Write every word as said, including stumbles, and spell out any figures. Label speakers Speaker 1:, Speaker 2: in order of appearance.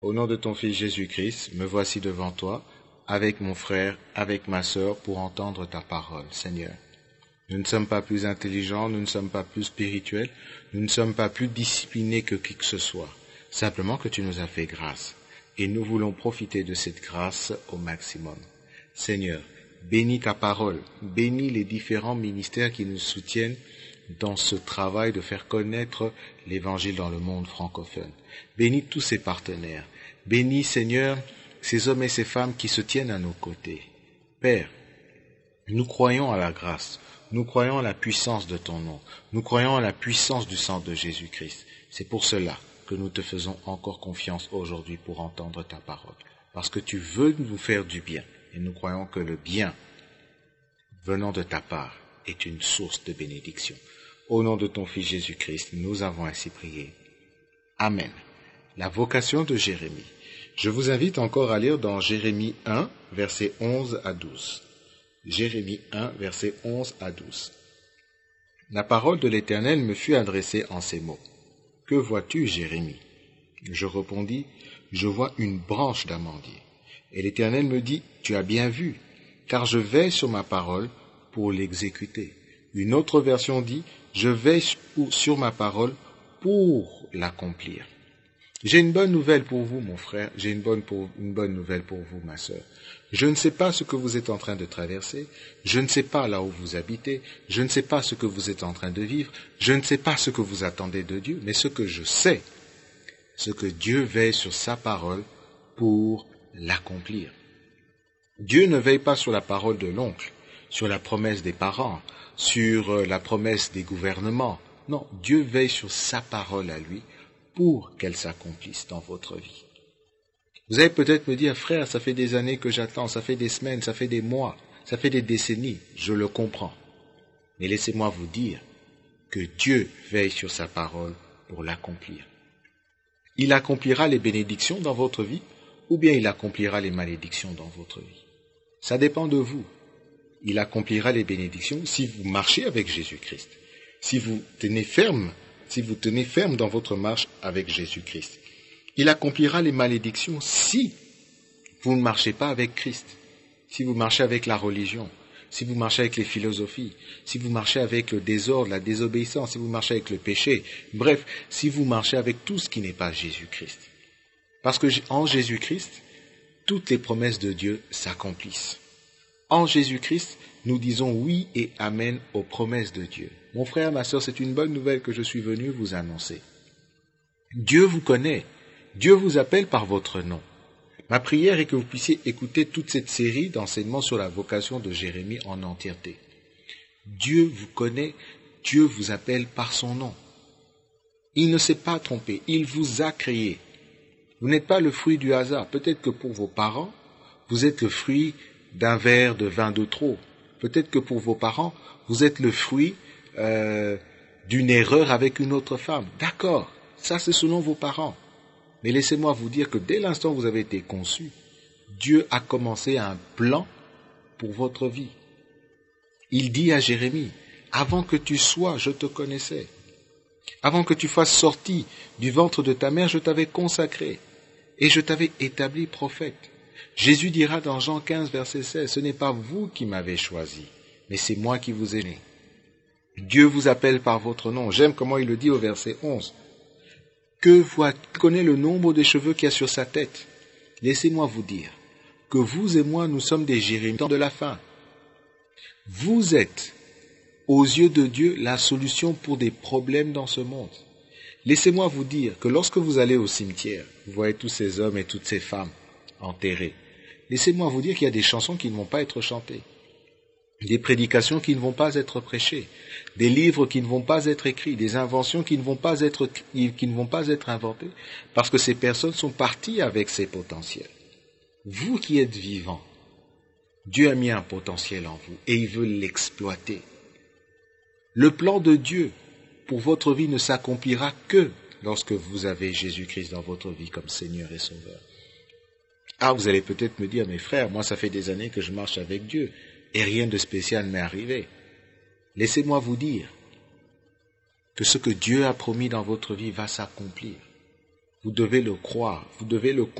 Speaker 1: Au nom de ton Fils Jésus-Christ, me voici devant toi, avec mon frère, avec ma sœur, pour entendre ta parole, Seigneur. Nous ne sommes pas plus intelligents, nous ne sommes pas plus spirituels, nous ne sommes pas plus disciplinés que qui que ce soit. Simplement que tu nous as fait grâce. Et nous voulons profiter de cette grâce au maximum. Seigneur, bénis ta parole, bénis les différents ministères qui nous soutiennent dans ce travail de faire connaître l'Évangile dans le monde francophone. Bénis tous ces partenaires. Bénis, Seigneur, ces hommes et ces femmes qui se tiennent à nos côtés. Père, nous croyons à la grâce, nous croyons à la puissance de ton nom, nous croyons à la puissance du sang de Jésus-Christ. C'est pour cela que nous te faisons encore confiance aujourd'hui pour entendre ta parole. Parce que tu veux nous faire du bien. Et nous croyons que le bien venant de ta part est une source de bénédiction. Au nom de ton Fils Jésus-Christ, nous avons ainsi prié. Amen. La vocation de Jérémie. Je vous invite encore à lire dans Jérémie un, versets onze à douze. Jérémie un, versets onze à douze. La parole de l'Éternel me fut adressée en ces mots. Que vois-tu, Jérémie? Je répondis, je vois une branche d'amandier. Et l'Éternel me dit, tu as bien vu, car je veille sur ma parole pour l'exécuter. Une autre version dit, je veille sur ma parole pour l'accomplir. J'ai une bonne nouvelle pour vous, mon frère, j'ai une bonne, pour, une bonne nouvelle pour vous, ma sœur. Je ne sais pas ce que vous êtes en train de traverser, je ne sais pas là où vous habitez, je ne sais pas ce que vous êtes en train de vivre, je ne sais pas ce que vous attendez de Dieu, mais ce que je sais, c'est que Dieu veille sur sa parole pour l'accomplir. Dieu ne veille pas sur la parole de l'oncle, sur la promesse des parents, sur la promesse des gouvernements. Non, Dieu veille sur sa parole à lui pour qu'elle s'accomplisse dans votre vie. Vous allez peut-être me dire, frère, ça fait des années que j'attends, ça fait des semaines, ça fait des mois, ça fait des décennies. Je le comprends. Mais laissez-moi vous dire que Dieu veille sur sa parole pour l'accomplir. Il accomplira les bénédictions dans votre vie ou bien il accomplira les malédictions dans votre vie. Ça dépend de vous. Il accomplira les bénédictions si vous marchez avec Jésus-Christ, si vous tenez ferme, si vous tenez ferme dans votre marche avec Jésus-Christ. Il accomplira les malédictions si vous ne marchez pas avec Christ, si vous marchez avec la religion, si vous marchez avec les philosophies, si vous marchez avec le désordre, la désobéissance, si vous marchez avec le péché, bref, si vous marchez avec tout ce qui n'est pas Jésus-Christ. Parce que en Jésus-Christ, toutes les promesses de Dieu s'accomplissent. En Jésus-Christ, nous disons oui et amen aux promesses de Dieu. Mon frère, ma sœur, c'est une bonne nouvelle que je suis venu vous annoncer. Dieu vous connaît. Dieu vous appelle par votre nom. Ma prière est que vous puissiez écouter toute cette série d'enseignements sur la vocation de Jérémie en entièreté. Dieu vous connaît, Dieu vous appelle par son nom. Il ne s'est pas trompé, il vous a créé. Vous n'êtes pas le fruit du hasard. Peut-être que pour vos parents, vous êtes le fruit d'un verre de vin de trop. Peut-être que pour vos parents, vous êtes le fruit euh, d'une erreur avec une autre femme. D'accord, ça c'est selon vos parents. Mais laissez-moi vous dire que dès l'instant où vous avez été conçu, Dieu a commencé un plan pour votre vie. Il dit à Jérémie, avant que tu sois, je te connaissais. Avant que tu fasses sorti du ventre de ta mère, je t'avais consacré et je t'avais établi prophète. Jésus dira dans Jean quinze, verset seize, ce n'est pas vous qui m'avez choisi, mais c'est moi qui vous ai né. Dieu vous appelle par votre nom. J'aime comment il le dit au verset onze. Que voit, connaît le nombre des cheveux qu'il y a sur sa tête. Laissez-moi vous dire que vous et moi, nous sommes des Jérémies de la fin. Vous êtes, aux yeux de Dieu, la solution pour des problèmes dans ce monde. Laissez-moi vous dire que lorsque vous allez au cimetière, vous voyez tous ces hommes et toutes ces femmes enterrés. Laissez-moi vous dire qu'il y a des chansons qui ne vont pas être chantées, des prédications qui ne vont pas être prêchées, des livres qui ne vont pas être écrits, des inventions qui ne vont pas être, qui ne vont pas être inventées, parce que ces personnes sont parties avec ces potentiels. Vous qui êtes vivants, Dieu a mis un potentiel en vous et il veut l'exploiter. Le plan de Dieu pour votre vie ne s'accomplira que lorsque vous avez Jésus-Christ dans votre vie comme Seigneur et Sauveur. Ah, vous allez peut-être me dire, mes frères, moi ça fait des années que je marche avec Dieu et rien de spécial m'est arrivé. Laissez-moi vous dire que ce que Dieu a promis dans votre vie va s'accomplir. Vous devez le croire, vous devez le